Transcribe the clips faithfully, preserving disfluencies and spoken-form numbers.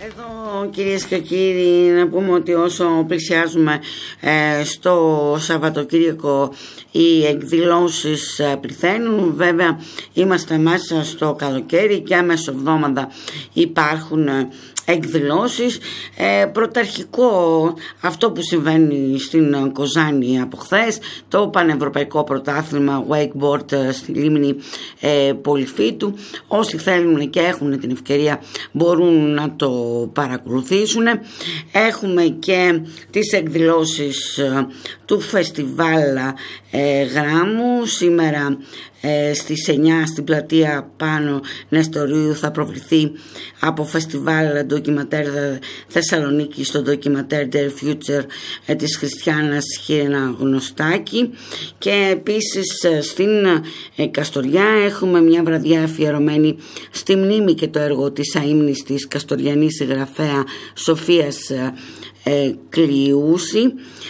Εδώ, κυρίες και κύριοι, να πούμε ότι όσο πλησιάζουμε ε, στο Σαββατοκύριακο οι εκδηλώσεις ε, πληθαίνουν. Βέβαια είμαστε μέσα στο καλοκαίρι και μεσοβδόμαδα υπάρχουν ε, εκδηλώσεις. Ε, πρωταρχικό αυτό που συμβαίνει στην Κοζάνη από χθες, το πανευρωπαϊκό πρωτάθλημα wakeboard στη λίμνη ε, Πολυφίτου. Όσοι θέλουν και έχουν την ευκαιρία μπορούν να το παρακολουθήσουν. Έχουμε και τις εκδηλώσεις ε, του φεστιβάλ ε, Γράμμου. Σήμερα ε, στις εννιά στην πλατεία Πάνο Νεστορίου θα προβληθεί από φεστιβάλ ντοκιματέρ Θεσσαλονίκη στο ντοκιματέρ Their Future ε, της Χριστιάνας Χίρενα Γνωστάκη. Και επίσης ε, στην ε, Καστοριά έχουμε μια βραδιά αφιερωμένη στη μνήμη και το έργο της αείμνης της καστοριανής συγγραφέα Σοφίας ε, ε, Κλειούση,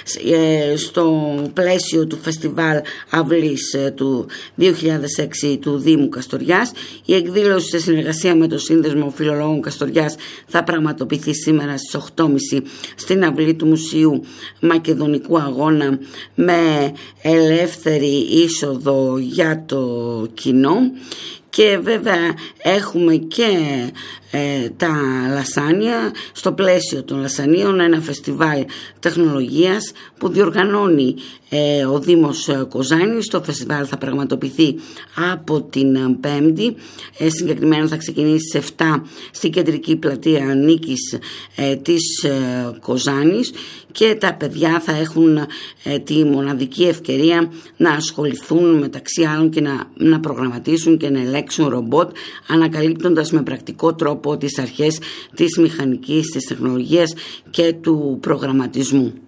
ε, στο πλαίσιο του φεστιβάλ Αυλής ε, του δύο χιλιάδες έξι του Δήμου Καστοριάς. Η εκδήλωση σε συνεργασία με το Σύνδεσμο Φιλολόγων Καστοριάς θα πραγματοποιηθεί σήμερα στις οκτώ και μισή στην αυλή του Μουσείου Μακεδονικού Αγώνα με ελεύθερη είσοδο για το κοινό. Και βέβαια έχουμε και ε, τα λασάνια, στο πλαίσιο των λασανίων ένα φεστιβάλ τεχνολογίας που διοργανώνει ε, ο Δήμος Κοζάνης. Το φεστιβάλ θα πραγματοποιηθεί από την Πέμπτη, ε, συγκεκριμένα θα ξεκινήσει στις επτά στην κεντρική πλατεία Νίκης ε, της ε, Κοζάνης, και τα παιδιά θα έχουν ε, τη μοναδική ευκαιρία να ασχοληθούν μεταξύ άλλων και να, να προγραμματίσουν και να ελέγξουν ρομπότ, ανακαλύπτοντας με πρακτικό τρόπο τις αρχές της μηχανικής, της τεχνολογίας και του προγραμματισμού.